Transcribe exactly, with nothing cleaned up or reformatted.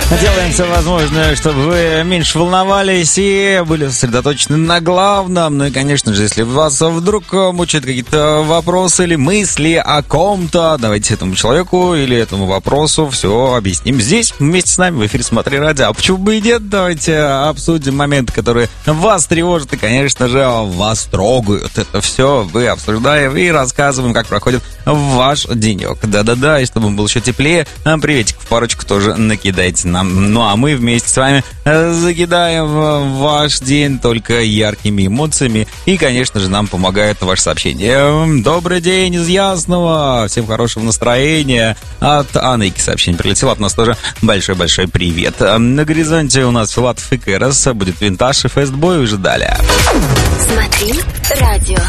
Делаем все возможное, чтобы вы меньше волновались и были сосредоточены на главном. Ну и, конечно же, если вас вдруг мучают какие-то вопросы или мысли о ком-то, давайте этому человеку или этому вопросу все объясним здесь, вместе с нами в эфире «Смотри радио». А почему бы и нет? Давайте обсудим моменты, которые вас тревожат и, конечно же, вас трогают. Это все мы обсуждаем и рассказываем, как проходит ваш денек. Да-да-да, и чтобы было еще теплее, приветик в парочку тоже накидайте нам. Ну а мы вместе с вами закидаем ваш день только яркими эмоциями. И, конечно же, нам помогает ваше сообщение. Добрый день из Ясного. Всем хорошего настроения. От Анны сообщение прилетело. От нас тоже большой-большой привет. На горизонте у нас Филатов и Кэрос. Будет Винтаж и Фестбой уже далее. Смотри радио.